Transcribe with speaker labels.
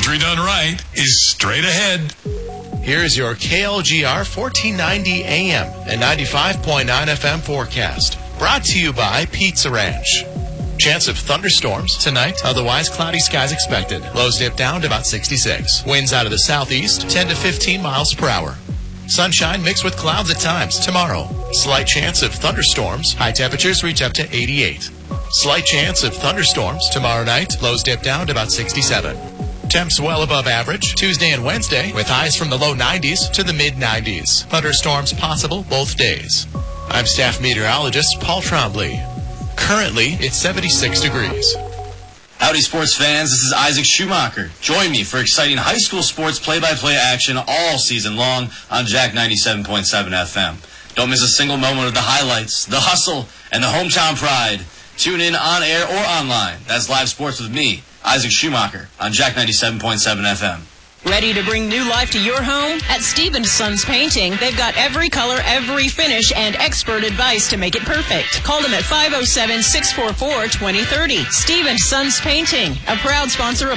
Speaker 1: Country done right is straight ahead.
Speaker 2: Here's your KLGR 1490 AM and 95.9 FM forecast. Brought to you by Pizza Ranch. Chance of thunderstorms tonight. Otherwise, cloudy skies expected. Lows dip down to about 66. Winds out of the southeast, 10 to 15 miles per hour. Sunshine mixed with clouds at times tomorrow. Slight chance of thunderstorms. High temperatures reach up to 88. Slight chance of thunderstorms tomorrow night. Lows dip down to about 67. Temps well above average Tuesday and Wednesday with highs from the low 90s to the mid 90s. Thunderstorms possible both days. I'm staff meteorologist Paul Trombley. Currently, it's 76 degrees.
Speaker 3: Howdy, sports fans. This is Isaac Schumacher. Join me for exciting high school sports play-by-play action all season long on Jack 97.7 FM. Don't miss a single moment of the highlights, the hustle, and the hometown pride. Tune in on air or online. That's live sports with me, Isaac Schumacher, on Jack 97.7 FM.
Speaker 4: Ready to bring new life to your home? At Stevens Sons Painting, they've got every color, every finish, and expert advice to make it perfect. Call them at 507-644-2030. Stevens Sons Painting, a proud sponsor of